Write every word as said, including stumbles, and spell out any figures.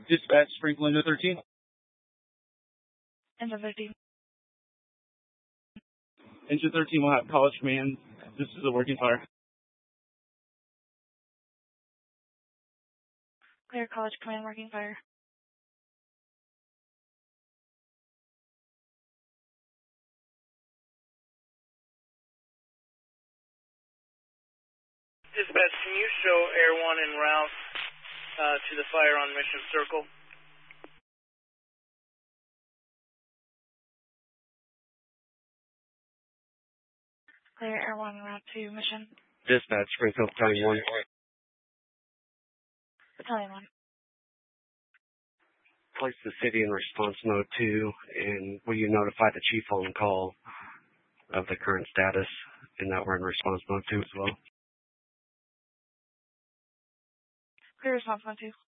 Dispatch, Springfield, Engine thirteen. Engine thirteen. Engine thirteen will have College Command. This is a working fire. Clear College Command, working fire. Dispatch, can you show Air one en route uh, to the fire on Mission Circle? Clear Air one en route to Mission. Dispatch, Springfield, Battalion one. Battalion one. Place the city in response mode two, and will you notify the chief on call of the current status and that we're in response mode two as well? Clear response mode two.